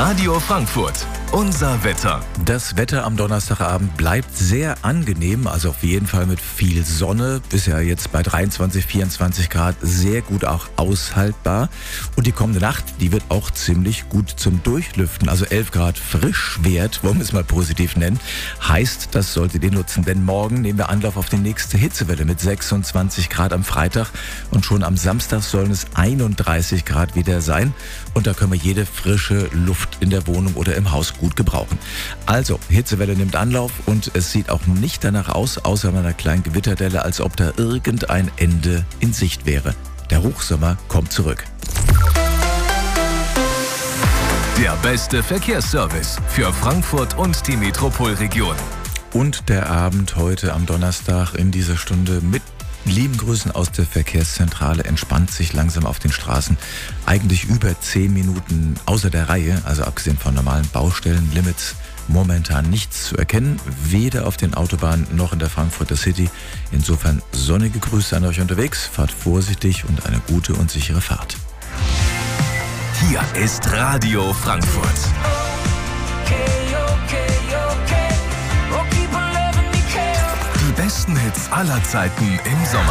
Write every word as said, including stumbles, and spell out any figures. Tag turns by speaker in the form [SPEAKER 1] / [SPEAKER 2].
[SPEAKER 1] Radio Frankfurt. Unser Wetter.
[SPEAKER 2] Das Wetter am Donnerstagabend bleibt sehr angenehm, also auf jeden Fall mit viel Sonne. Ist ja jetzt bei dreiundzwanzig, vierundzwanzig Grad sehr gut auch aushaltbar. Und die kommende Nacht, die wird auch ziemlich gut zum Durchlüften. Also elf Grad Frischwert, wollen wir es mal positiv nennen. Heißt, das solltet ihr nutzen, denn morgen nehmen wir Anlauf auf die nächste Hitzewelle mit sechsundzwanzig Grad am Freitag. Und schon am Samstag sollen es einunddreißig Grad wieder sein. Und da können wir jede frische Luft in der Wohnung oder im Haus gut gebrauchen. Also, Hitzewelle nimmt Anlauf und es sieht auch nicht danach aus, außer einer kleinen Gewitterdelle, als ob da irgendein Ende in Sicht wäre. Der Hochsommer kommt zurück.
[SPEAKER 1] Der beste Verkehrsservice für Frankfurt und die Metropolregion.
[SPEAKER 2] Und der Abend heute am Donnerstag in dieser Stunde mit lieben Grüßen aus der Verkehrszentrale entspannt sich langsam auf den Straßen. Eigentlich über zehn Minuten außer der Reihe, also abgesehen von normalen Baustellenlimits, momentan nichts zu erkennen. Weder auf den Autobahnen noch in der Frankfurter City. Insofern sonnige Grüße an euch unterwegs. Fahrt vorsichtig und eine gute und sichere Fahrt.
[SPEAKER 1] Hier ist Radio Frankfurt. Die besten Hits aller Zeiten im Sommer.